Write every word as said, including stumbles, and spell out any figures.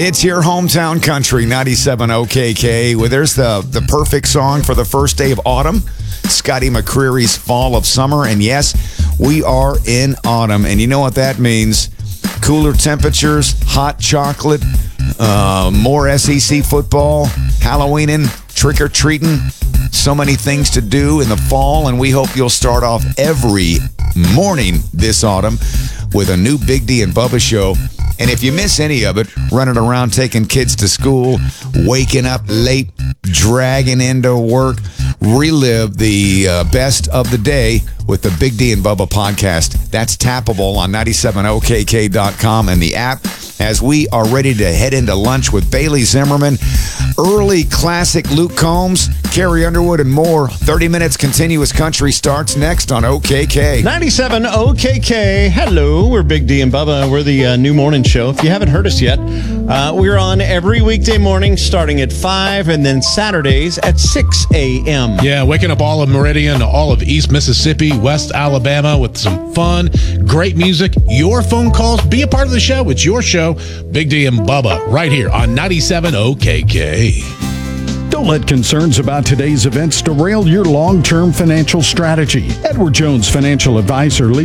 It's your hometown country, ninety-seven O K K. Well, there's the, the perfect song for the first day of autumn. Scotty McCreery's Fall of Summer. And yes, we are in autumn. And you know what that means. Cooler temperatures, hot chocolate, uh, more S E C football, Halloweening, trick-or-treating. So many things to do in the fall, and we hope you'll start off every morning this autumn with a new Big D and Bubba show. And if you miss any of it, running around taking kids to school, waking up late, dragging into work, relive the uh, best of the day with the Big D and Bubba podcast. That's tappable on ninety-seven O K K dot com and the app as we are ready to head into lunch with Bailey Zimmerman, early classic Luke Combs, Carrie Underwood, and more. thirty minutes continuous country starts next on O K K. ninety-seven O K K. Hello, we're Big D and Bubba. We're the uh, new morning show. If you haven't heard us yet, uh, we're on every weekday morning starting at five and then Saturdays at six a.m. Yeah, waking up all of Meridian, all of East Mississippi, West Alabama with some fun, great music, your phone calls. Be a part of the show. It's your show, Big D and Bubba, right here on ninety-seven O K K. Don't let concerns about today's events derail your long-term financial strategy. Edward Jones Financial Advisor